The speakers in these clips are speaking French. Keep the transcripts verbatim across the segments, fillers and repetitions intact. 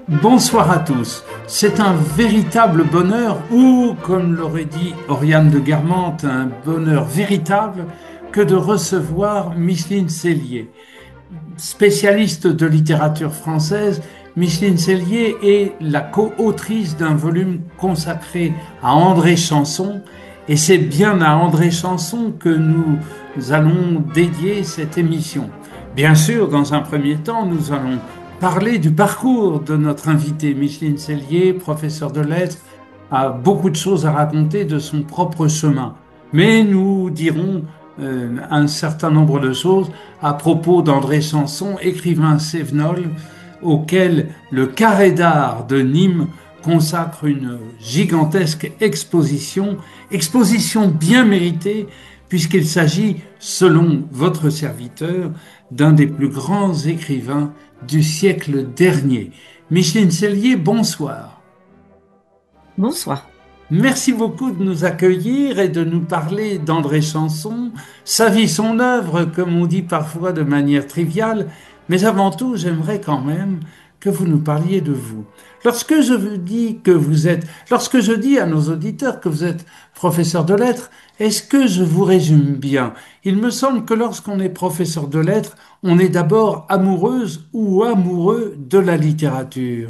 Bonsoir à tous. C'est un véritable bonheur, ou comme l'aurait dit Oriane de Guermantes, un bonheur véritable, que de recevoir Micheline Cellier. Spécialiste de littérature française, Micheline Cellier est la co-autrice d'un volume consacré à André Chanson, et c'est bien à André Chanson que nous allons dédier cette émission. Bien sûr, dans un premier temps, nous allons parler du parcours de notre invitée. Micheline Cellier, professeure de lettres, a beaucoup de choses à raconter de son propre chemin. Mais nous dirons euh, un certain nombre de choses à propos d'André Chanson, écrivain cévenol, auquel le Carré d'art de Nîmes consacre une gigantesque exposition, exposition bien méritée, puisqu'il s'agit, selon votre serviteur, d'un des plus grands écrivains du siècle dernier. Micheline Cellier, bonsoir. Bonsoir. Merci beaucoup de nous accueillir et de nous parler d'André Chanson, sa vie, son œuvre, comme on dit parfois de manière triviale, mais avant tout, j'aimerais quand même que vous nous parliez de vous. Lorsque je vous dis que vous êtes, lorsque je dis à nos auditeurs que vous êtes professeur de lettres, est-ce que je vous résume bien? Il me semble que lorsqu'on est professeur de lettres, on est d'abord amoureuse ou amoureux de la littérature.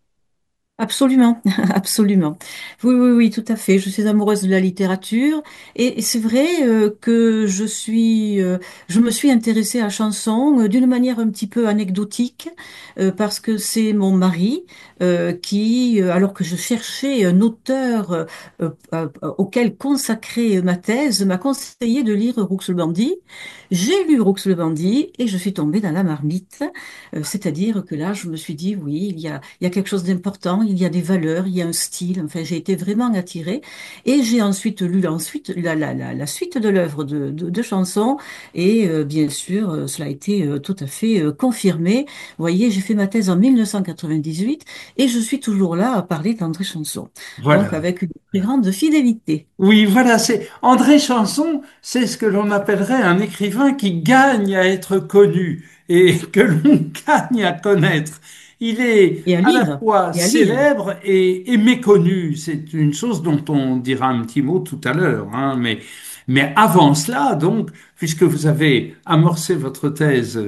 Absolument, absolument. Oui, oui, oui, tout à fait. Je suis amoureuse de la littérature et c'est vrai euh, que je suis, euh, je me suis intéressée à Chanson euh, d'une manière un petit peu anecdotique euh, parce que c'est mon mari euh, qui, euh, alors que je cherchais un auteur euh, euh, euh, auquel consacrer ma thèse, m'a conseillé de lire Roux-le-Bandit. J'ai lu Roux-le-Bandit et je suis tombée dans la marmite. Euh, c'est-à-dire que là, je me suis dit, oui, il y a, il y a quelque chose d'important, il y a des valeurs, il y a un style. Enfin, j'ai été vraiment attirée. Et j'ai ensuite lu ensuite, la, la, la, la suite de l'œuvre de, de, de chansons. Et euh, bien sûr, euh, cela a été euh, tout à fait euh, confirmé. Vous voyez, j'ai fait ma thèse en mille neuf cent quatre-vingt-dix-huit et je suis toujours là à parler d'André Chanson. Donc, Voilà. avec une très grande fidélité. Oui, voilà, c'est André Chanson, c'est ce que l'on appellerait un écrivain qui gagne à être connu et que l'on gagne à connaître. Il est Et à à la lire. fois Et à lire. célèbre et, et méconnu. C'est une chose dont on dira un petit mot tout à l'heure, hein, mais mais avant cela, donc, puisque vous avez amorcé votre thèse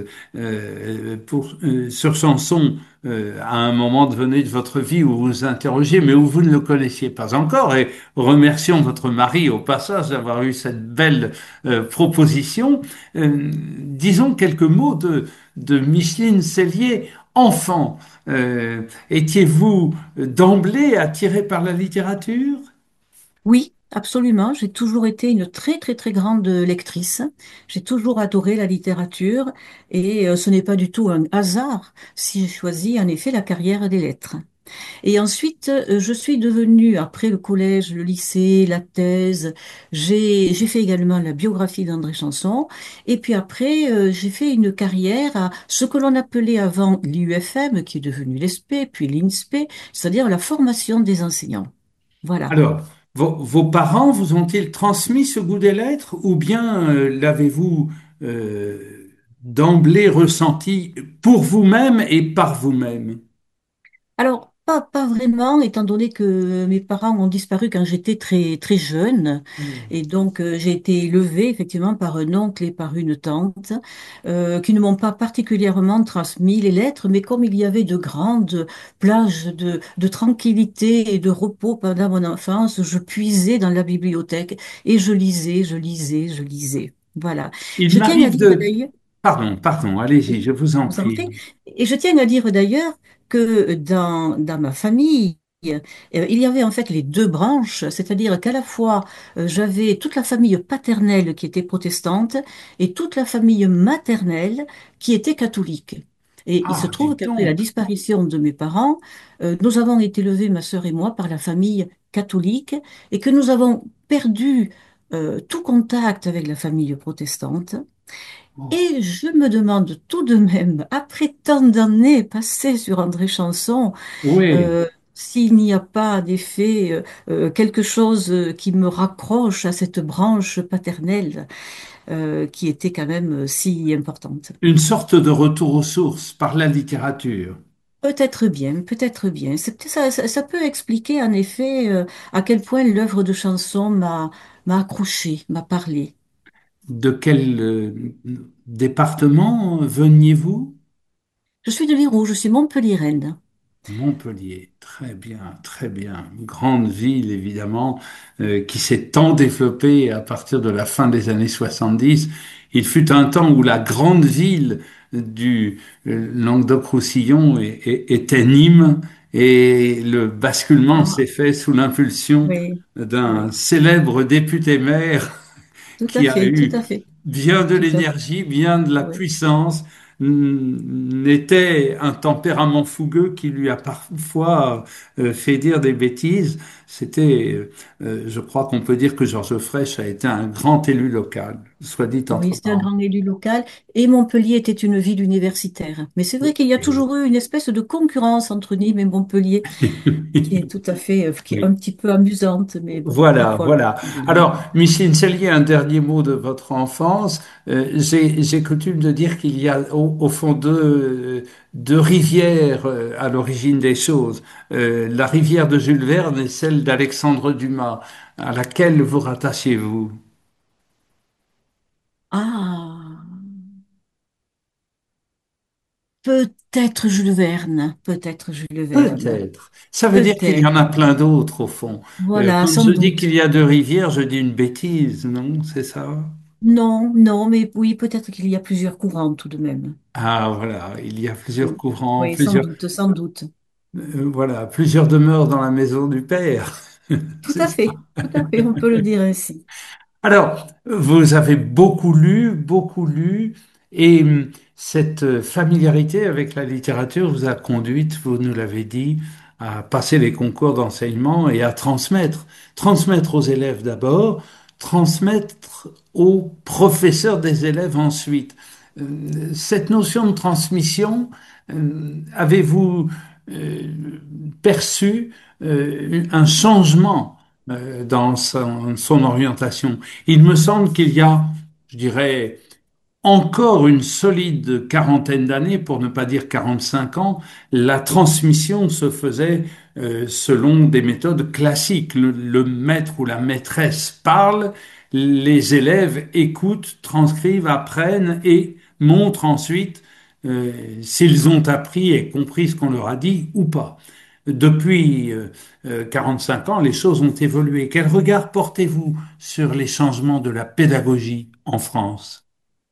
euh, pour, euh, sur Chanson euh, à un moment donné de votre vie où vous vous interrogiez, mais où vous ne le connaissiez pas encore, et remercions votre mari au passage d'avoir eu cette belle euh, proposition. Euh, disons quelques mots de, de Micheline Cellier, enfant. Euh, étiez-vous d'emblée attiré par la littérature? Oui, absolument. J'ai toujours été une très, très, très grande lectrice. J'ai toujours adoré la littérature et euh, ce n'est pas du tout un hasard si j'ai choisi en effet la carrière des lettres. Et ensuite, euh, je suis devenue, après le collège, le lycée, la thèse, j'ai, j'ai fait également la biographie d'André Chanson. Et puis après, euh, j'ai fait une carrière à ce que l'on appelait avant l'I U F M, qui est devenu l'E S P, puis l'I N S P, c'est-à-dire la formation des enseignants. Voilà. Alors, vos, vos parents vous ont-ils transmis ce goût des lettres ou bien euh, l'avez-vous euh, d'emblée ressenti pour vous-même et par vous-même? Alors, pas, pas vraiment, étant donné que mes parents ont disparu quand j'étais très, très jeune. Et donc, euh, j'ai été élevée effectivement par un oncle et par une tante euh, qui ne m'ont pas particulièrement transmis les lettres, mais comme il y avait de grandes plages de, de tranquillité et de repos pendant mon enfance, je puisais dans la bibliothèque et je lisais, je lisais, je lisais. Voilà. Il Je tiens à m'arrive dire de... d'ailleurs. Pardon, pardon, allez-y, Oui, je vous en je vous en prie. prie. Et je tiens à dire d'ailleurs que dans, dans ma famille, euh, il y avait en fait les deux branches, c'est-à-dire qu'à la fois euh, j'avais toute la famille paternelle qui était protestante et toute la famille maternelle qui était catholique. Et il se Ah, trouve dites qu'après la donc. disparition de mes parents, euh, nous avons été élevés, ma sœur et moi, par la famille catholique et que nous avons perdu euh, tout contact avec la famille protestante. Oh, Et je me demande tout de même, après tant d'années passées sur André Chanson, oui, euh, s'il n'y a pas d'effet euh, euh, quelque chose euh, qui me raccroche à cette branche paternelle euh, qui était quand même euh, si importante. une sorte de retour aux sources par la littérature. Peut-être bien, peut-être bien. C'est peut- ça, ça, ça peut expliquer en effet euh, à quel point l'œuvre de chanson m'a m'a accroché, m'a parlé. De quel euh, département veniez-vous? Je suis de l'Hérault, je suis montpelliéraine. Montpellier, très bien, très bien. Une grande ville, évidemment, euh, qui s'est tant développée à partir de la fin des années soixante-dix. Il fut un temps où la grande ville du euh, Languedoc-Roussillon é- é- était Nîmes et le basculement Ah, s'est fait sous l'impulsion oui, d'un oui, célèbre député-maire tout à qui a fait, tout eu à fait, bien de tout à fait, l'énergie, bien de la oui. puissance, n'était un tempérament fougueux qui lui a parfois euh, fait dire des bêtises. C'était, euh, je crois qu'on peut dire que Georges Frêche a été un grand élu local, soit dit Oui, entre c'était un parenthèses. grand élu local et Montpellier était une ville universitaire. Mais c'est vrai qu'il y a toujours eu une espèce de concurrence entre Nîmes et Montpellier qui est tout à fait, euh, qui est un Oui. petit peu amusante, mais bon, ma Voilà, foi. voilà. Alors, Micheline Cellier, un dernier mot de votre enfance. Euh, j'ai, j'ai coutume de dire qu'il y a au, au fond deux, deux rivières euh, à l'origine des choses. Euh, la rivière de Jules Verne et celle d'Alexandre Dumas. À laquelle vous rattachez-vous? Ah, peut-être Jules Verne, peut-être Jules Verne, Peut-être. Ça veut dire qu'il y en peut-être. a plein d'autres au fond. Euh, Voilà, quand sans je dis qu'il doute. y a deux rivières, je dis une bêtise, non? C'est ça? Non, non, mais oui, peut-être qu'il y a plusieurs courants tout de même. Ah, voilà. Il y a plusieurs Oui, courants, oui, sans plusieurs. doute, sans doute. Euh, voilà, plusieurs demeures dans la maison du père. Tout C'est à ça. fait, tout à fait, on peut le dire ainsi. Alors, vous avez beaucoup lu, beaucoup lu, et hum, cette familiarité avec la littérature vous a conduite, vous nous l'avez dit, à passer les concours d'enseignement et à transmettre. Transmettre aux élèves d'abord, transmettre aux professeurs des élèves ensuite. Euh, Cette notion de transmission, euh, avez-vous euh, perçu euh, un changement euh, dans son, son orientation? Il me semble qu'il y a, je dirais, encore une solide quarantaine d'années, pour ne pas dire quarante-cinq ans, la transmission se faisait euh, selon des méthodes classiques. Le, le maître ou la maîtresse parle, les élèves écoutent, transcrivent, apprennent et montrent ensuite euh, s'ils ont appris et compris ce qu'on leur a dit ou pas. Depuis euh, euh, quarante-cinq ans, les choses ont évolué. Quel regard portez-vous sur les changements de la pédagogie en France?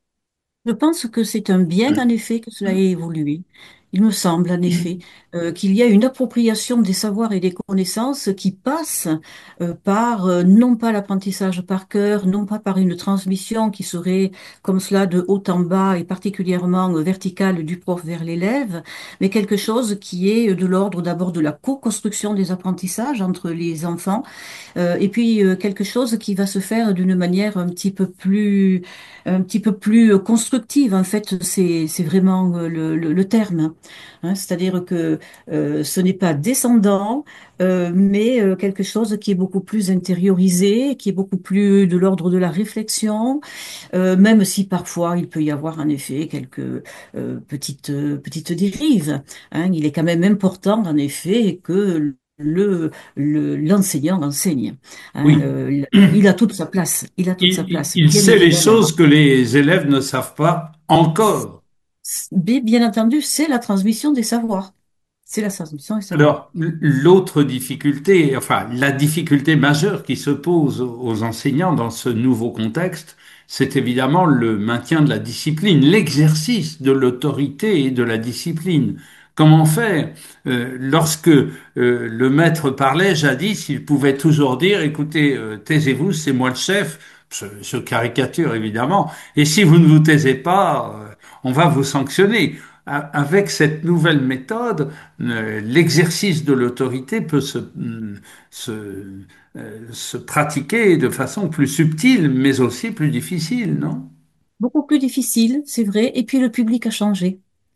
Je pense que c'est un bien, en effet, que cela ait évolué. Il me semble, en effet, euh, qu'il y a une appropriation des savoirs et des connaissances qui passe euh, par, euh, non pas l'apprentissage par cœur, non pas par une transmission qui serait comme cela de haut en bas et particulièrement euh, verticale du prof vers l'élève, mais quelque chose qui est de l'ordre d'abord de la co-construction des apprentissages entre les enfants euh, et puis euh, quelque chose qui va se faire d'une manière un petit peu plus, un petit peu plus euh, constructive. En fait, c'est c'est vraiment euh, le, le, le terme. Hein. C'est-à-dire que euh, ce n'est pas descendant, euh, mais euh, quelque chose qui est beaucoup plus intériorisé, qui est beaucoup plus de l'ordre de la réflexion, euh, même si parfois il peut y avoir en effet quelques euh, petites euh, petites dérives. Hein. Il est quand même important en effet que le le- l'enseignant enseigne. Hein. Oui. Euh, il a toute sa place. Il a toute sa Il, place, il bien sait les évidemment. choses que les élèves ne savent pas encore. Mais bien entendu, c'est la transmission des savoirs. C'est la transmission des savoirs. Alors, l'autre difficulté, enfin, la difficulté majeure qui se pose aux enseignants dans ce nouveau contexte, c'est évidemment le maintien de la discipline, l'exercice de l'autorité et de la discipline. Comment faire? Euh, lorsque euh, le maître parlait jadis, il pouvait toujours dire, écoutez, euh, taisez-vous, c'est moi le chef. Je, je caricature évidemment. Et si vous ne vous taisez pas, euh, on va vous sanctionner. A- Avec cette nouvelle méthode, euh, l'exercice de l'autorité peut se, mm, se, euh, se pratiquer de façon plus subtile, mais aussi plus difficile, non? Beaucoup plus difficile, c'est vrai. Et puis le public a changé.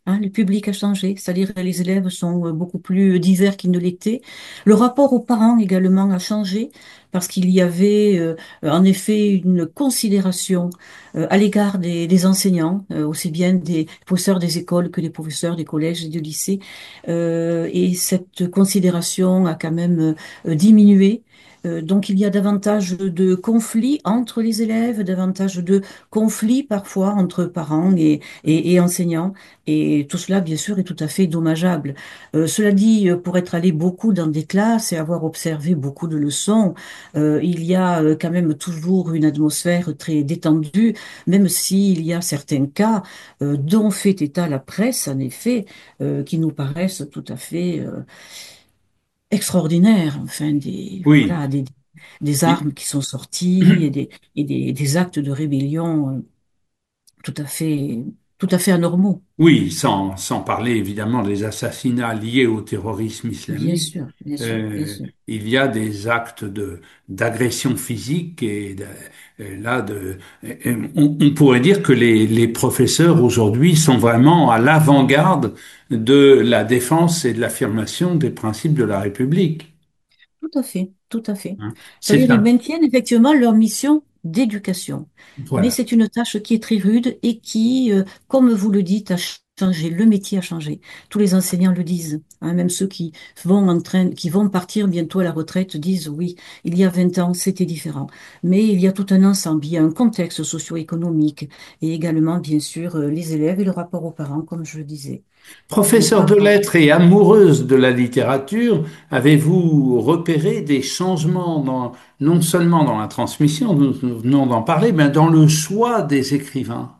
Hein, le public a changé, c'est-à-dire que les élèves sont euh, beaucoup plus divers qu'ils ne l'étaient. Le rapport aux parents également a changé parce qu'il y avait euh, en effet une considération euh, à l'égard des, des enseignants, euh, aussi bien des professeurs des écoles que des professeurs des collèges et du lycée. Euh, et cette considération a quand même euh, diminué. Euh, donc il y a davantage de conflits entre les élèves, davantage de conflits parfois entre parents et, et et enseignants. Et tout cela, bien sûr, est tout à fait dommageable. Euh, cela dit, euh, pour être allé beaucoup dans des classes et avoir observé beaucoup de leçons, euh, il y a euh, quand même toujours une atmosphère très détendue, même s'il y a certains cas euh, dont fait état la presse, en effet, euh, qui nous paraissent tout à fait euh, extraordinaires. Enfin, des, Oui. voilà, des, des armes qui sont sorties et des, et des, des actes de rébellion euh, tout à fait, tout à fait anormaux. Oui, sans, sans parler évidemment des assassinats liés au terrorisme Bien islamique. sûr, bien sûr, bien Euh, sûr. il y a des actes de d'agression physique et de- euh, là de euh, on, on pourrait dire que les, les professeurs aujourd'hui sont vraiment à l'avant-garde de la défense et de l'affirmation des principes de la République. Tout à fait, tout à fait. Hein. C'est C'est-à-dire, ils un maintiennent effectivement leur mission d'éducation. Mais voilà. c'est une tâche qui est très rude et qui, euh, comme vous le dites, a changé. Le métier a changé. Tous les enseignants le disent. Hein, même ceux qui vont en train, qui vont partir bientôt à la retraite disent oui, il y a vingt ans, c'était différent. Mais il y a tout un ensemble. Il y a un contexte socio-économique et également, bien sûr, euh, les élèves et le rapport aux parents, comme je le disais. Les Professeur de parents. lettres et amoureuse de la littérature, avez-vous repéré des changements dans, non seulement dans la transmission, nous nous venons d'en parler, mais dans le choix des écrivains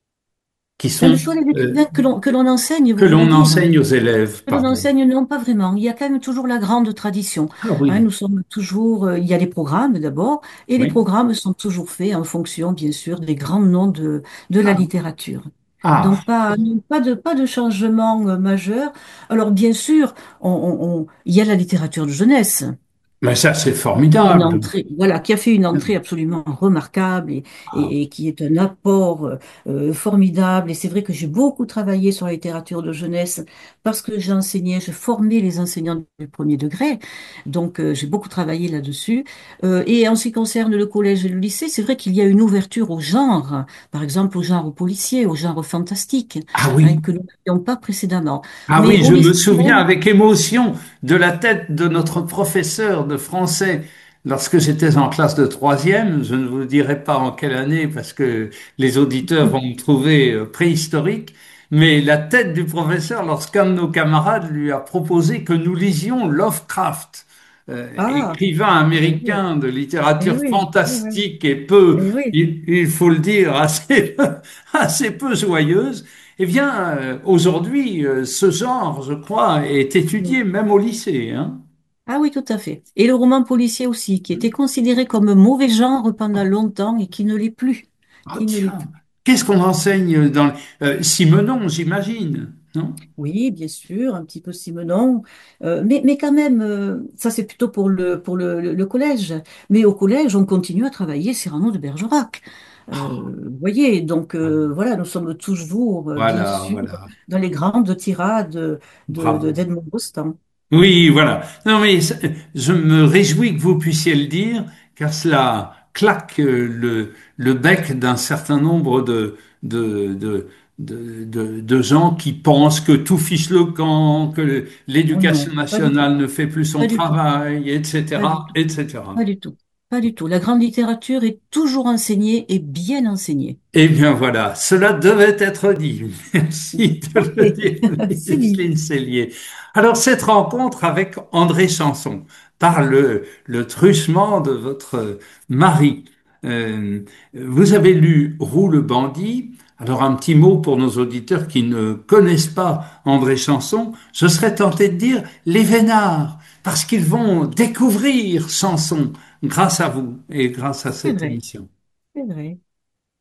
qui Ben, le sont choix des euh, écrivains que l'on que l'on enseigne, que vous voulez l'on dire? enseigne aux élèves, Que l'on pardon. enseigne, non, pas vraiment. Il y a quand même toujours la grande tradition. Ah Hein, oui, nous sommes toujours, euh, il y a des programmes d'abord, et les oui. programmes sont toujours faits en fonction, bien sûr, des grands noms de, de la Ah, littérature. ah. Donc pas, pas de, pas de changement euh, majeur. Alors bien sûr, on, on- on- il y a la littérature de jeunesse Mais ça, c'est fait une formidable. entrée, voilà, qui a fait une entrée absolument remarquable et, Ah, et- et qui est un apport euh, euh, formidable. Et c'est vrai que j'ai beaucoup travaillé sur la littérature de jeunesse parce que j'enseignais, je formais les enseignants du premier degré. Donc, euh, j'ai beaucoup travaillé là-dessus. Euh, et en ce qui concerne le collège et le lycée, c'est vrai qu'il y a une ouverture au genre, par exemple au genre policier, au genre fantastique, ah hein, oui. que nous n'avions pas précédemment. Ah Mais oui, au je me lycée souviens même, avec émotion de la tête de notre professeur de français lorsque j'étais en classe de troisième. Je ne vous dirai pas en quelle année parce que les auditeurs vont me trouver euh, préhistorique. Mais la tête du professeur lorsqu'un de nos camarades lui a proposé que nous lisions Lovecraft, euh, ah, écrivain eh oui, américain de eh littérature oui, eh oui, fantastique et peu, eh oui. il, il faut le dire, assez, assez peu joyeuse. Eh bien, euh, aujourd'hui, euh, ce genre, je crois, est étudié même au lycée, hein. Ah oui, tout à fait. Et le roman policier aussi, qui était considéré comme un mauvais genre pendant longtemps et qui ne l'est plus. Ah Qui ne l'est tiens, plus. qu'est-ce qu'on enseigne dans euh, Simenon, j'imagine, non? Oui, bien sûr, un petit peu Simenon. Euh, mais, mais quand même, euh, ça c'est plutôt pour le, pour le, le- le collège. Mais au collège, on continue à travailler Cyrano de Bergerac. Euh, vous voyez, donc euh, voilà, nous sommes toujours, euh, bien Voilà, sûr, voilà, dans les grandes tirades de, de, bravo. d'Edmond Rostand. Oui, voilà. Non, mais ça- je me réjouis que vous puissiez le dire, car cela claque euh, le, le bec d'un certain nombre de, de, de, de, de- de gens qui pensent que tout fiche le camp, que Oh l'éducation non, pas du tout, nationale ne fait plus son pas du tout, travail, pas du et cetera, tout. et cetera. Pas du tout. Pas du tout. La grande littérature est toujours enseignée et bien enseignée. Eh bien voilà, cela devait être dit. Merci de le Parfait. dire, C'est dit. Micheline Cellier. Alors cette rencontre avec André Chanson, par le, le truchement de votre mari. Euh, vous avez lu Roux le bandit. Alors un petit mot pour nos auditeurs qui ne connaissent pas André Chanson. Je serais tenté de dire les vénards, parce qu'ils vont découvrir Chanson grâce à vous et grâce à C'est cette vrai. émission. C'est vrai.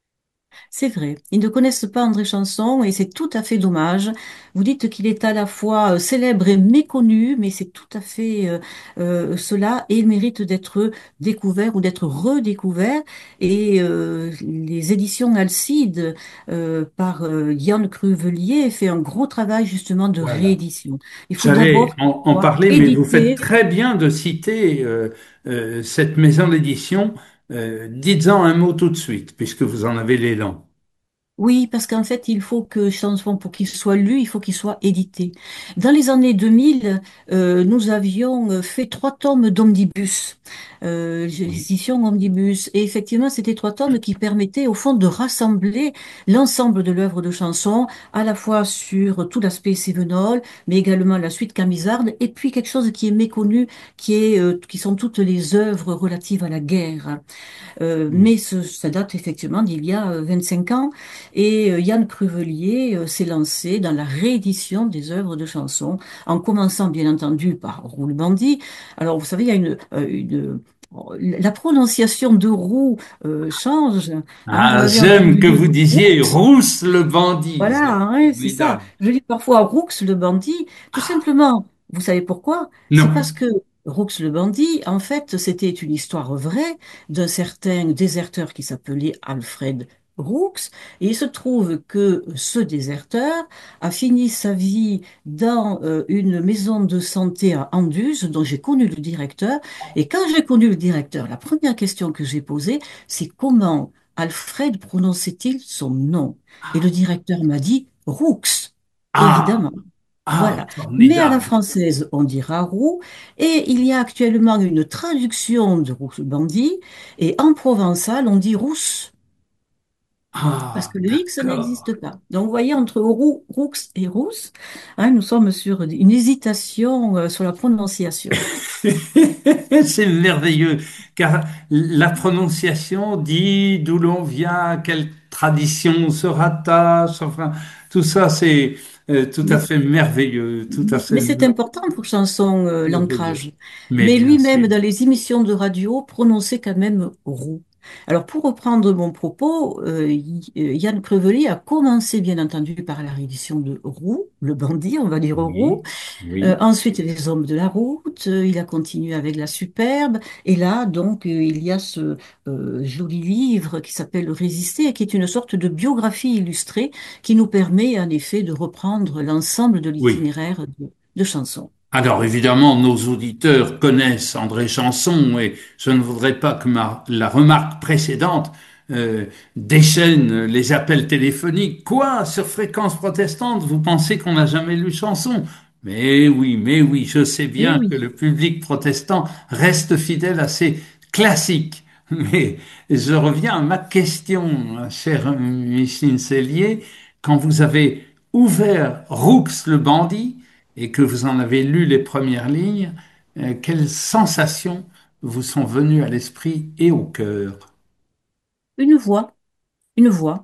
C'est vrai. Ils ne connaissent pas André Chanson et c'est tout à fait dommage. Vous dites qu'il est à la fois euh, célèbre et méconnu, mais c'est tout à fait euh, euh, cela et il mérite d'être découvert ou d'être redécouvert. Et euh, les éditions Alcide euh, par euh, Yann Cruvelier fait un gros travail justement de Voilà. réédition. Il faut J'allais d'abord en, en pouvoir parler, mais vous faites éditer. très bien de citer euh, euh, cette maison d'édition. Euh, dites-en un mot tout de suite, puisque vous en avez l'élan. Oui, parce qu'en fait, il faut que Chanson, pour qu'il soit lu, il faut qu'il soit édité. Dans les années deux mille, euh, nous avions euh, fait trois tomes d'omnibus, euh, les Oui. éditions omnibus. Et effectivement, c'était trois tomes qui permettaient, au fond, de rassembler l'ensemble de l'œuvre de Chanson, à la fois sur tout l'aspect Cévenol, mais également la suite Camisarde, et puis quelque chose qui est méconnu, qui est, euh, qui sont toutes les œuvres relatives à la guerre. Euh, Oui. mais ce- ça date effectivement d'il y a euh, vingt-cinq ans. Et euh, Yann Cruvelier euh, s'est lancé dans la réédition des œuvres de chansons, en commençant bien entendu par Roux le bandit. Alors vous savez, il y a une, euh, une la prononciation de Roux euh, change. Hein, vous Ah, avez j'aime entendu que dire vous Roux. disiez Rousse le bandit. Voilà, C'est hein, c'est ça. formidable. Je dis parfois Roux le bandit, tout simplement. Vous savez pourquoi? C'est Non. parce que Roux le bandit, en fait, c'était une histoire vraie d'un certain déserteur qui s'appelait Alfred Roux. Et il se trouve que ce déserteur a fini sa vie dans euh, une maison de santé à Anduze, dont j'ai connu le directeur. Et quand j'ai connu le directeur, la première question que j'ai posée, c'est comment Alfred prononçait-il son nom? Et le directeur m'a dit Roux, Ah, évidemment. ah, Voilà. Mais à la formidable. française, on dira roux. Et il y a actuellement une traduction de Roux bandit. Et en provençal, on dit rousse. Voilà. Parce Ah, que le X d'accord. n'existe pas. Donc, vous voyez, entre roux, roux et rousse, hein, nous sommes sur une hésitation euh, sur la prononciation. C'est merveilleux, car la prononciation dit d'où l'on vient, quelle tradition se rattache, enfin, tout ça, c'est euh, tout à Mais fait merveilleux, tout à fait Mais c'est important pour Chanson, euh, merveilleux. l'ancrage. Mais Mais bien lui-même, sûr. dans les émissions de radio, prononçait quand même roux. Alors, pour reprendre mon propos, euh, Y- euh, Yann Crevelet a commencé, bien entendu, par la réédition de Roux, le bandit, on va dire Roux. Oui, Euh, oui, ensuite, Les Hommes de la route. Euh, il a continué avec La Superbe. Et là, donc, euh, il y a ce euh, joli livre qui s'appelle Résister, et qui est une sorte de biographie illustrée qui nous permet, en effet, de reprendre l'ensemble de oui. l'itinéraire de, de chansons. Alors évidemment, nos auditeurs connaissent André Chanson et je ne voudrais pas que ma- la remarque précédente euh, déchaîne les appels téléphoniques. Quoi, sur Fréquence protestante, vous pensez qu'on n'a jamais lu Chanson? Mais oui, mais oui, je sais Eh bien que oui, le public protestant reste fidèle à ses classiques. Mais je reviens à ma question, cher Micheline Cellier. Quand vous avez ouvert Roux le bandit, et que vous en avez lu les premières lignes, euh, quelles sensations vous sont venues à l'esprit et au cœur? une voix, une voix.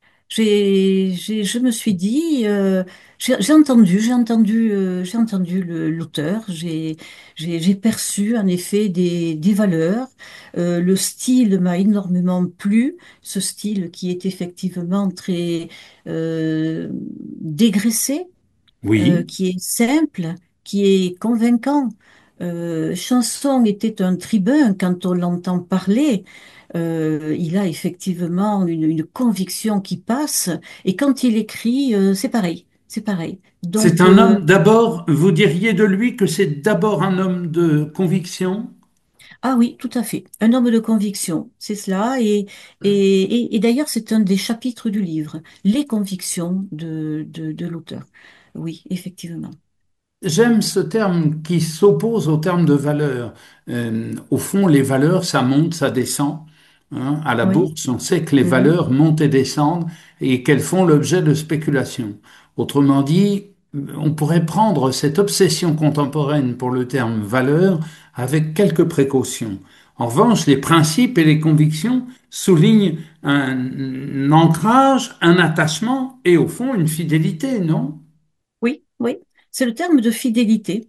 J'ai, j'ai, je me suis dit, euh, j'ai j'ai entendu, j'ai entendu, euh, j'ai entendu le- l'auteur, j'ai, j'ai, j'ai perçu en effet des, des valeurs. Euh, le style m'a énormément plu, ce style qui est effectivement très euh, dégraissé, euh, Oui, qui est simple, qui est convaincant. Euh, Chanson était un tribun quand on l'entend parler. Euh, il a effectivement une, une conviction qui passe. Et quand il écrit, euh, c'est pareil. C'est pareil. c'est Donc, un euh, homme d'abord, vous diriez de lui que c'est d'abord un homme de conviction? ah oui, tout à fait. Un homme de conviction, c'est cela. Et, et, et, et d'ailleurs, c'est un des chapitres du livre, les convictions de, de, de l'auteur. Oui, effectivement. J'aime ce terme qui s'oppose au terme de valeur. Euh, au fond, les valeurs, ça monte, ça descend. Hein. À la Oui. bourse, on sait que les Mhm. valeurs montent et descendent et qu'elles font l'objet de spéculations. Autrement dit, on pourrait prendre cette obsession contemporaine pour le terme valeur avec quelques précautions. En revanche, les principes et les convictions soulignent un ancrage, un attachement et au fond une fidélité, non? Oui, oui. C'est le terme de fidélité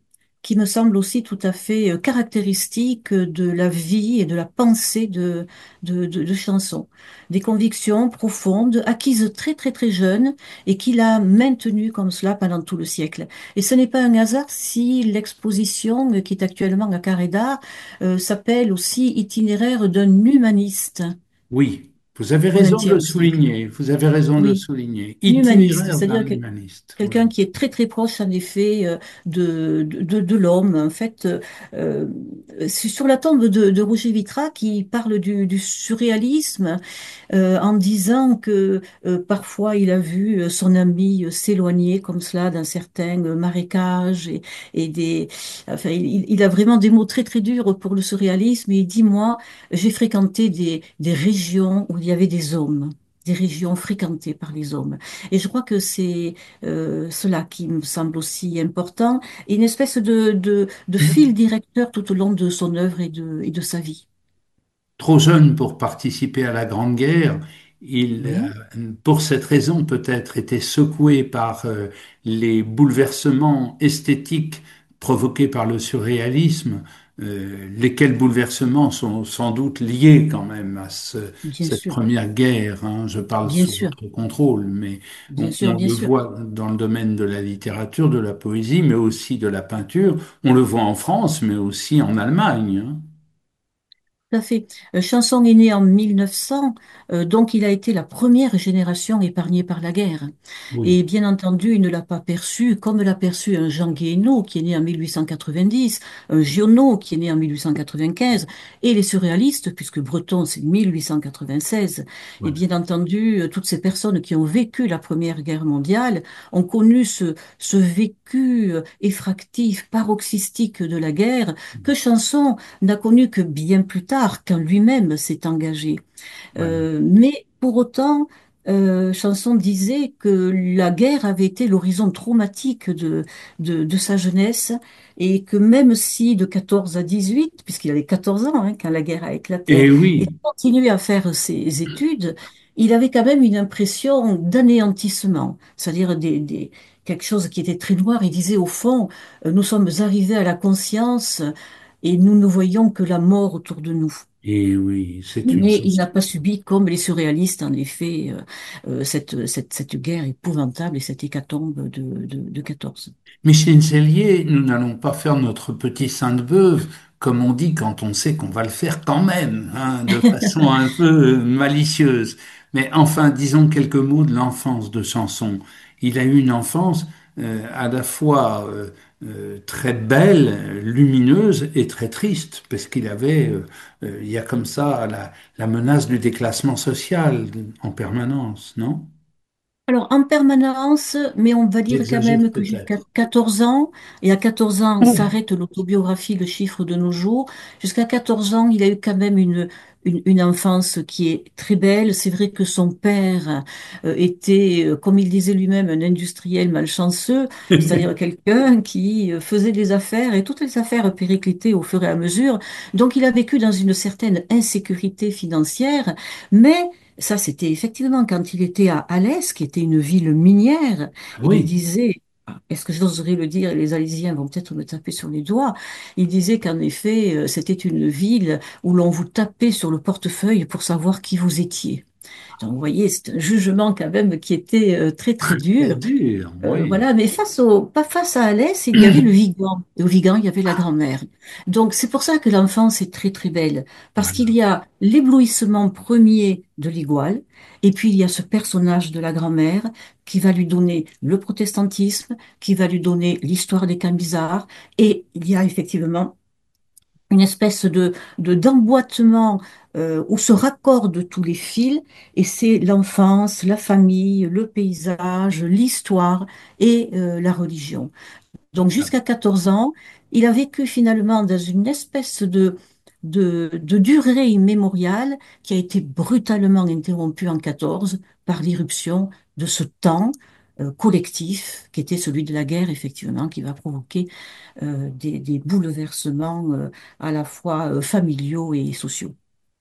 qui me semble aussi tout à fait euh, caractéristique de la vie et de la pensée de, de, de, de Chanson. Des convictions profondes, acquises très très très jeune et qu'il a maintenues comme cela pendant tout le siècle. Et ce n'est pas un hasard si l'exposition euh, qui est actuellement à Carré d'Art euh, s'appelle aussi Itinéraire d'un humaniste Oui, vous avez au raison de le vingtième siècle. souligner. Vous avez raison de le Oui, souligner. humaniste, Itinéraire c'est-à-dire d'un que humaniste. Oui. quelqu'un qui est très très proche en effet euh, de, de, de l'homme. En fait, euh, euh, c'est sur la tombe de, de Roger Vitrat qui parle du, du surréalisme euh, en disant que euh, parfois il a vu euh, son ami euh, s'éloigner comme cela d'un certain euh, marécage et, et des, enfin, il, il a vraiment des mots très très durs pour le surréalisme et il dit moi j'ai fréquenté des, des régions où il y avait des hommes, des régions fréquentées par les hommes. Et je crois que c'est euh, cela qui me semble aussi important, et une espèce de, de, de fil directeur tout au long de son œuvre et de, et de sa vie. Trop jeune pour participer à la Grande Guerre, il, Oui, euh, pour cette raison peut-être, était secoué par euh, les bouleversements esthétiques provoqués par le surréalisme, euh, lesquels bouleversements sont sans doute liés quand même à ce- bien cette sûr, première guerre, hein. Je parle bien sous sûr, votre contrôle, mais bien on, sûr, on bien le sûr. voit dans le domaine de la littérature, de la poésie, mais aussi de la peinture. On le voit en France, mais aussi en Allemagne, hein. Tout à fait. Euh, Chanson est né en mille neuf cents, euh, donc il a été la première génération épargnée par la guerre. Et Oui, bien entendu, il ne l'a pas perçu comme l'a perçu un Jean Guéhenno qui est né en mille huit cent quatre-vingt-dix, un Giono qui est né en mille huit cent quatre-vingt-quinze, et les surréalistes, puisque Breton c'est mille huit cent quatre-vingt-seize. Et voilà. bien entendu, euh, toutes ces personnes qui ont vécu la Première Guerre mondiale ont connu ce, ce vécu euh, effractif, paroxystique de la guerre que Chanson n'a connu que bien plus tard, quand lui-même s'est engagé. Voilà. Euh, mais pour autant, euh, Chanson disait que la guerre avait été l'horizon traumatique de, de, de sa jeunesse et que même si de quatorze à dix-huit, puisqu'il avait quatorze ans hein, quand la guerre a éclaté, Et il oui, continuait à faire ses études, il avait quand même une impression d'anéantissement, c'est-à-dire des, des, quelque chose qui était très noir. Il disait au fond, euh, nous sommes arrivés à la conscience et nous ne voyons que la mort autour de nous. et oui, c'est une Mais il chose. n'a pas subi, comme les surréalistes, en effet, euh, euh, cette, cette, cette guerre épouvantable et cette hécatombe de, de, de quatorze. Micheline Cellier, nous n'allons pas faire notre petit saint de beuve, comme on dit quand on sait qu'on va le faire quand même, hein, de façon un peu malicieuse. Mais enfin, disons quelques mots de l'enfance de Sanson. Il a eu une enfance euh, à la fois euh, euh, très belle, lumineuse et très triste, parce qu'il avait, euh, euh, il y a comme ça la, la menace du déclassement social en permanence, non? Alors, en permanence, mais on va dire quand J'exagère même que jusqu'à peut-être. quatorze ans, et à quatorze ans s'arrête l'autobiographie, le chiffre de nos jours, jusqu'à quatorze ans, il a eu quand même une, une, une enfance qui est très belle. C'est vrai que son père euh, était, euh, comme il disait lui-même, un industriel malchanceux, c'est-à-dire quelqu'un qui euh, faisait des affaires et toutes les affaires périclitaient au fur et à mesure. Donc, il a vécu dans une certaine insécurité financière, mais ça, c'était effectivement quand il était à Alès, qui était une ville minière. Ah Il oui. disait, est-ce que j'oserais le dire, et les Alésiens vont peut-être me taper sur les doigts, il disait qu'en effet, euh, c'était une ville où l'on vous tapait sur le portefeuille pour savoir qui vous étiez. Donc, vous voyez, c'est un jugement quand même qui était euh, très, très Très dur. dur, Euh, oui. voilà, mais face au, pas face à Alès, il y avait le Vigan. Et au Vigan, il y avait la grand-mère. Donc, c'est pour ça que l'enfance est très, très belle. Parce qu'il Voilà. y a l'éblouissement premier de l'Iguale, et puis il y a ce personnage de la grand-mère qui va lui donner le protestantisme, qui va lui donner l'histoire des Camisards, et il y a effectivement une espèce de, de d'emboîtement euh, où se raccordent tous les fils, et c'est l'enfance, la famille, le paysage, l'histoire et euh, la religion. Donc jusqu'à quatorze ans, il a vécu finalement dans une espèce de, de, de durée immémoriale qui a été brutalement interrompue en quatorze par l'irruption de ce temps euh, collectif qui était celui de la guerre, effectivement, qui va provoquer euh, des, des bouleversements euh, à la fois euh, familiaux et sociaux.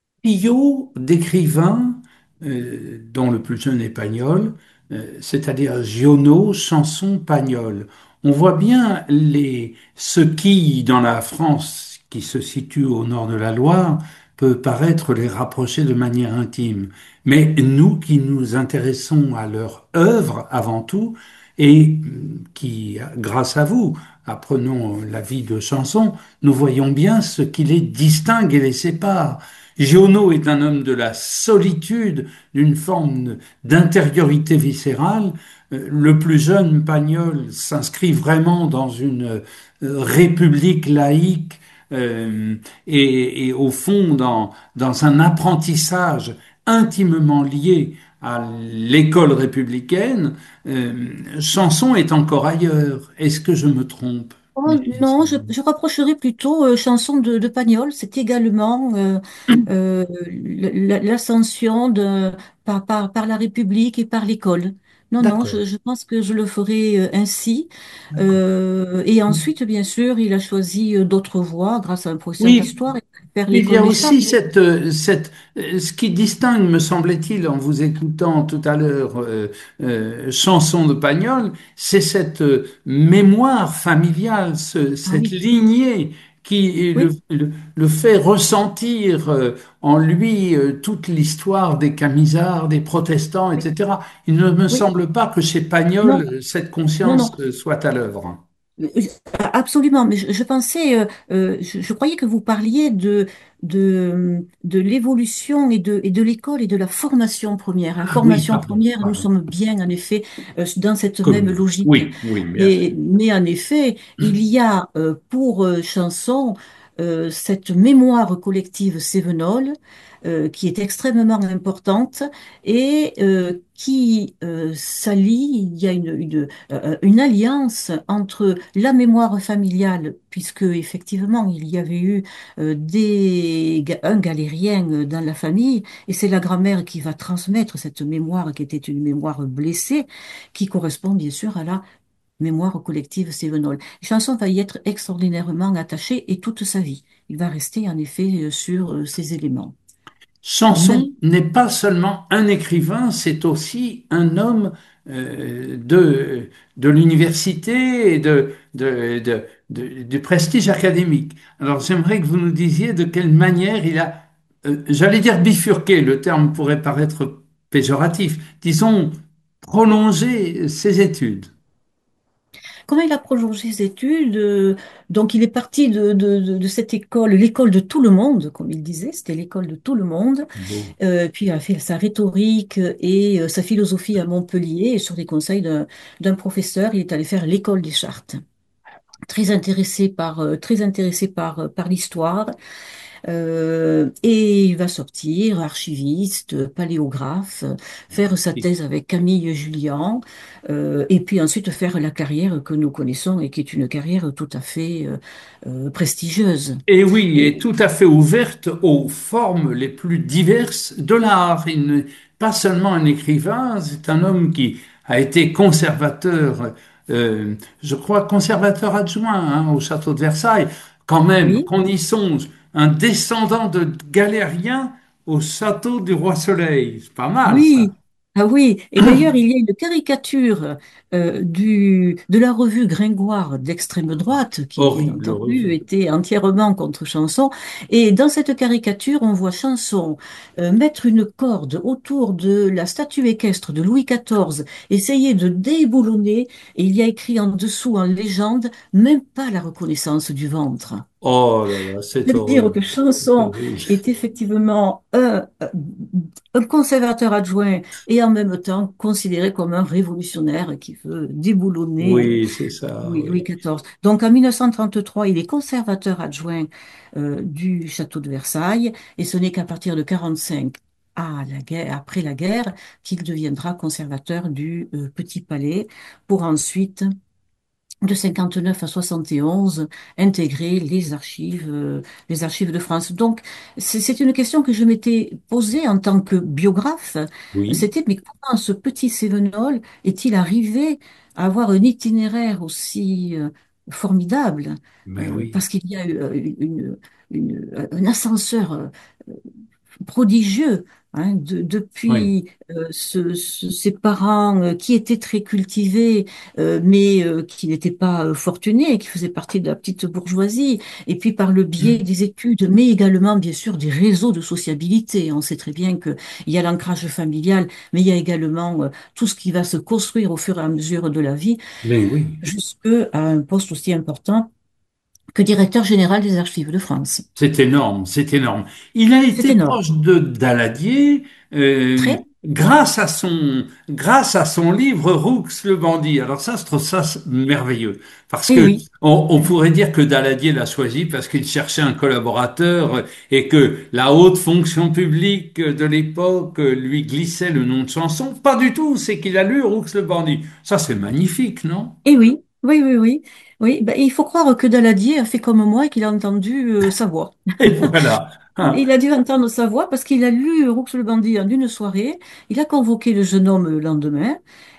Trio d'écrivains, euh, dont le plus jeune est Pagnol, euh, c'est-à-dire Giono, Chanson, Pagnol. on voit bien les, ce qui, dans la France qui se situe au nord de la Loire, peut paraître les rapprocher de manière intime. Mais nous qui nous intéressons à leur œuvre avant tout, et qui, grâce à vous, apprenons la vie de Chanson, nous voyons bien ce qui les distingue et les sépare. Giono est un homme de la solitude, d'une forme d'intériorité viscérale. Euh, Le plus jeune, Pagnol, s'inscrit vraiment dans une euh, république laïque euh, et, et au fond dans, dans un apprentissage intimement lié à l'école républicaine. Euh, Chanson est encore ailleurs. Est-ce que je me trompe, Oh, Micheline non, je, Séville? je rapprocherais plutôt euh, chanson de, de Pagnol. C'est également euh, euh, l- l'ascension de par, par, par la République et par l'école. Non, non, je, D'accord, je pense que je le ferai euh, ainsi. d'accord. Euh, et ensuite, bien sûr, il a choisi euh, d'autres voies grâce à un professeur Oui, d'histoire et faire il y l'école a des aussi chartes. cette, euh, cette, euh, ce qui distingue, me semblait-il, en vous écoutant tout à l'heure, euh, euh, chanson de Pagnol, c'est cette euh, mémoire familiale, ce- Ah cette oui, lignée qui le, oui, le- le fait ressentir euh, en lui euh, toute l'histoire des Camisards, des protestants, oui, et cetera. Il ne me oui. semble pas que chez Pagnol, Non, euh, cette non, conscience non. euh, soit à l'œuvre. Euh, Absolument, mais je, je pensais, euh, euh, je, je croyais que vous parliez de, de, de l'évolution et de, et de l'école et de la formation première. La Ah oui, formation pardon, première, nous pardon. sommes bien, en effet, euh, dans cette même Commune. logique. Oui, oui, bien sûr. Et, mais en effet, il y a euh, pour euh, Chanson euh, cette mémoire collective cévenole euh, qui est extrêmement importante et euh, qui euh, s'allie, il y a une, une, euh, une alliance entre la mémoire familiale, puisque effectivement il y avait eu euh, des, ga- un galérien euh, dans la famille, et c'est la grand-mère qui va transmettre cette mémoire qui était une mémoire blessée, qui correspond bien sûr à la mémoire collective cévenole. Chanson va y être extraordinairement attaché et toute sa vie. Il va rester en effet euh, sur euh, ces éléments. Même, Samson n'est pas seulement un écrivain, c'est aussi un homme euh, de, de l'université et de, de, de- de- du prestige académique. Alors j'aimerais que vous nous disiez de quelle manière il a, euh, j'allais dire bifurqué, le terme pourrait paraître péjoratif, disons prolongé ses études. comment il a prolongé ses études? euh, Donc, il est parti de, de, de- de cette école, l'école de tout le monde, comme il disait, c'était l'école de tout le monde. Beau. Euh, puis, il a fait sa rhétorique et euh, sa philosophie à Montpellier. Et sur les conseils d'un d'un professeur, il est allé faire l'école des chartes. Très intéressé par, euh, très intéressé par, euh, par l'histoire. Euh, et il va sortir archiviste, paléographe, faire sa thèse avec Camille Jullian, euh, et puis ensuite faire la carrière que nous connaissons et qui est une carrière tout à fait euh, euh, prestigieuse. Et oui, Et est tout à fait ouverte aux formes les plus diverses de l'art. Il n'est pas seulement un écrivain, c'est un homme qui a été conservateur, euh, je crois conservateur adjoint hein, au château de Versailles. Quand même, oui, qu'on y songe, un descendant de galérien au château du Roi Soleil. C'est pas mal, ça. oui, ah oui. Et d'ailleurs, il y a une caricature euh, du, de la revue Gringoire d'extrême droite, qui bien Horrible entendu revue. était entièrement contre Chanson. Et dans cette caricature, on voit Chanson euh, mettre une corde autour de la statue équestre de Louis quatorze, essayer de déboulonner. Et il y a écrit en dessous, en légende, même pas la reconnaissance du ventre. Oh là là, c'est C'est dire horrible. que C'est Chanson horrible. est effectivement un, un conservateur adjoint et en même temps considéré comme un révolutionnaire qui veut déboulonner euh, Oui, c'est ça, Louis, Louis oui. quatorze. Donc en mille neuf cent trente-trois, il est conservateur adjoint euh, du château de Versailles et ce n'est qu'à partir de quarante-cinq, à la guerre, après la guerre, qu'il deviendra conservateur du euh, Petit Palais pour ensuite de cinquante-neuf à soixante et onze, intégrer les archives, euh, les archives de France. Donc, c'est c'est une question que je m'étais posée en tant que biographe. Oui, C'était, mais comment ce petit Cévenol est-il arrivé à avoir un itinéraire aussi euh, formidable? mais Euh, oui. parce qu'il y a eu euh, une, une- un ascenseur euh, prodigieux. Hein, de- Oui. depuis euh, ce- ce- ses parents euh, qui étaient très cultivés, euh, mais euh, qui n'étaient pas euh, fortunés, qui faisaient partie de la petite bourgeoisie, et puis par le biais des études, mais également bien sûr des réseaux de sociabilité. On sait très bien qu'il y a l'ancrage familial, mais il y a également euh, tout ce qui va se construire au fur et à mesure de la vie, Mais oui. jusqu'à un poste aussi important que directeur général des Archives de France. C'est énorme, c'est énorme. Il a C'est été énorme. proche de Daladier euh, Très? grâce à son grâce à son livre Roux le bandit. Alors ça, je trouve ça merveilleux parce Eh que oui. on, on pourrait dire que Daladier l'a choisi parce qu'il cherchait un collaborateur et que la haute fonction publique de l'époque lui glissait le nom de chanson. Pas du tout, c'est qu'il a lu Roux le bandit. Ça, c'est magnifique, non? Eh oui, oui, oui, oui. Oui, ben, il faut croire que Daladier a fait comme moi et qu'il a entendu euh, sa voix. Et voilà. Ah, Il a dû entendre sa voix parce qu'il a lu Roux le bandit en une soirée. Il a convoqué le jeune homme le lendemain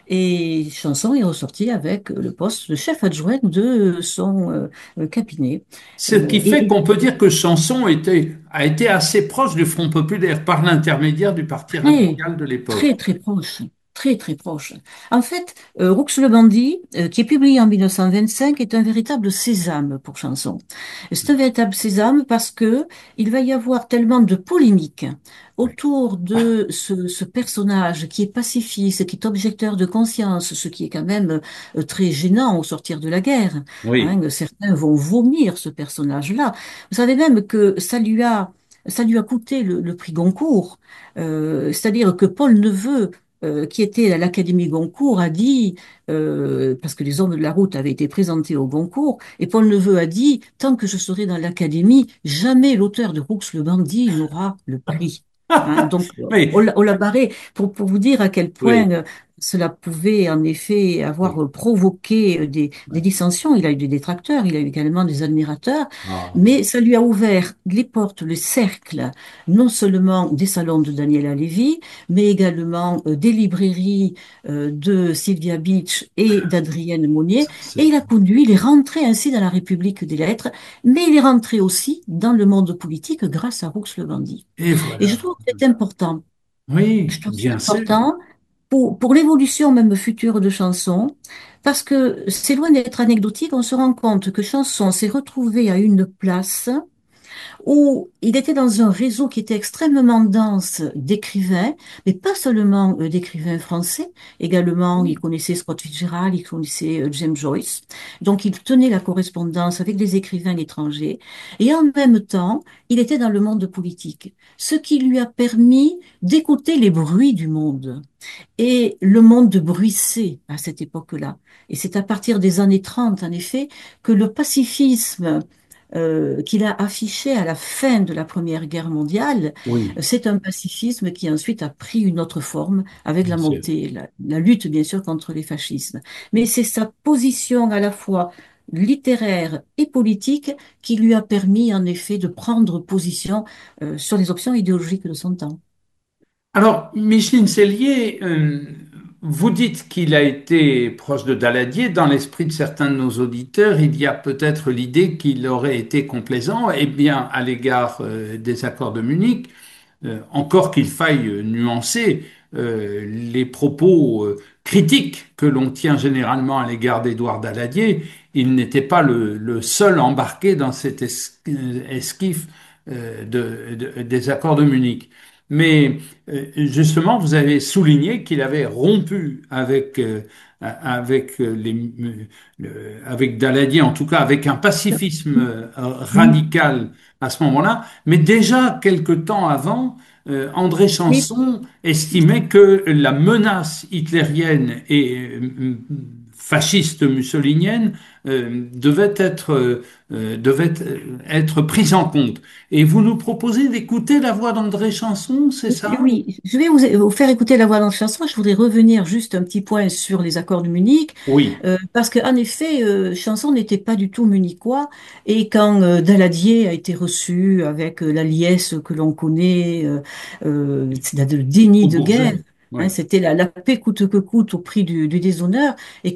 et Chanson est ressorti avec le poste de chef adjoint de son euh, euh, cabinet. ce qui Euh, fait et, qu'on peut dire que Chanson était, a été assez proche du Front populaire par l'intermédiaire du Parti Très, radical de l'époque. très, très proche. Très, très proche. En fait, euh, Roux le bandit, euh, qui est publié en mille neuf cent vingt-cinq, est un véritable sésame pour Chanson. C'est un véritable sésame parce que il va y avoir tellement de polémiques autour de ce, ce personnage qui est pacifiste, qui est objecteur de conscience, ce qui est quand même euh, très gênant au sortir de la guerre. Oui, Hein. Certains vont vomir ce personnage-là. Vous savez même que ça lui a, ça lui a coûté le, le prix Goncourt. Euh, c'est-à-dire que Paul Neveu, euh, qui était à l'Académie Goncourt, a dit, euh, parce que les Hommes de la route avaient été présentés au Goncourt, et Paul Neveu a dit, tant que je serai dans l'Académie, jamais l'auteur de Roux le bandit n'aura le prix. Hein, donc, on oui, l'a on l'a barré pour, pour vous dire à quel point oui, euh, cela pouvait en effet avoir oui. euh, provoqué euh, des, des Oui. dissensions. Il a eu des détracteurs, il a eu également des admirateurs, Ah, mais ça lui a ouvert les portes, le cercle, non seulement des salons de Daniela Lévy, mais également euh, des librairies euh, de Sylvia Beach et d'Adrienne Monnier. Et c'est- il a conduit, il est rentré ainsi dans la République des Lettres, mais il est rentré aussi dans le monde politique grâce à Roux le bandit. et Et je voilà. trouve que c'est important. Je Oui, trouve que c'est bien sûr. important pour, pour l'évolution même future de Chanson, parce que c'est loin d'être anecdotique, on se rend compte que Chanson s'est retrouvé à une place où il était dans un réseau qui était extrêmement dense d'écrivains, mais pas seulement euh, d'écrivains français, également il connaissait Scott Fitzgerald, il connaissait euh, James Joyce, donc il tenait la correspondance avec des écrivains étrangers, et en même temps, il était dans le monde politique, ce qui lui a permis d'écouter les bruits du monde. Et le monde bruissait à cette époque-là. Et c'est à partir des années trente, en effet, que le pacifisme euh, qu'il a affiché à la fin de la Première Guerre mondiale, Oui, c'est un pacifisme qui ensuite a pris une autre forme avec bien la sûr. montée, la, la lutte bien sûr contre les fascismes. Mais c'est sa position à la fois littéraire et politique qui lui a permis en effet de prendre position euh, sur les options idéologiques de son temps. Alors, Micheline Sellier, euh, vous dites qu'il a été proche de Daladier. Dans l'esprit de certains de nos auditeurs, il y a peut-être l'idée qu'il aurait été complaisant, eh bien, à l'égard euh, des accords de Munich. Euh, encore qu'il faille euh, nuancer euh, les propos euh, critiques que l'on tient généralement à l'égard d'Édouard Daladier. Il n'était pas le, le seul embarqué dans cet es- euh, esquif euh, de- de- des accords de Munich. Mais euh, justement, vous avez souligné qu'il avait rompu avec, euh, avec, euh, les, euh, le- avec Daladier, en tout cas avec un pacifisme euh, Oui, radical à ce moment-là. Mais déjà, quelque temps avant, euh, André oui, Chanson estimait que la menace hitlérienne et euh, fasciste mussolinienne euh, devait être, euh, devait être prise en compte. Et vous nous proposez d'écouter la voix d'André Chanson, c'est ça? oui, je vais vous, vous faire écouter la voix dans le chanson. Je voudrais revenir juste un petit point sur les accords de Munich, Oui, euh, parce qu'en effet, euh, Chanson n'était pas du tout munichois. Et quand euh, Daladier a été reçu avec euh, la liesse que l'on connaît, euh, euh, c'est le déni au de guerre, Bourget. hein, Oui. c'était la, la paix coûte que coûte au prix du, du déshonneur. Et